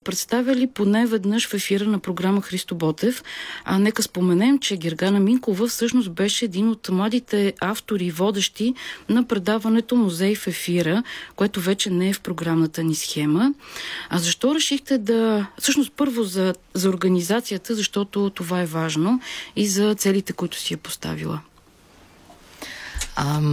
представяли поне веднъж в ефира на програма Христо Ботев. Нека споменем, че Гергана Минкова всъщност беше един от младите автори и водещи на предаването Музей в ефира, което вече не е в програмната ни схема. Защо решихте да... Всъщност първо за организацията, защото това е важно, и за целите, които си е поставила.